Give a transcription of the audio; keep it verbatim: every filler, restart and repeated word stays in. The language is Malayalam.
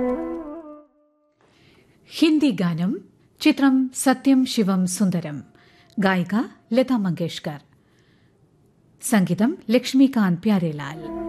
ഹിന്ദി ഗാനം. ചിത്രം സത്യം ശിവം സുന്ദരം. ഗായിക ലതാ മങ്കേഷ്കർ. സംഗീതം ലക്ഷ്മികാന്ത് പ്യാരേലാൽ.